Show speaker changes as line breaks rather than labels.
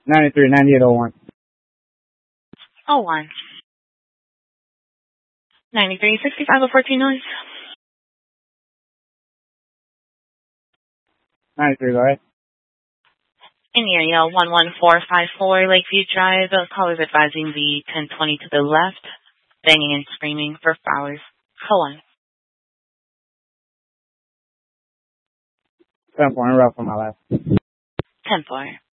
93, 9801.
01. 93, 65, 14 noise.
93, go ahead.
In area 11454 Lakeview Drive, callers advising the 1020 to the left, banging and screaming for flowers. Go on.
10-4, interrupt on my left.
10-4.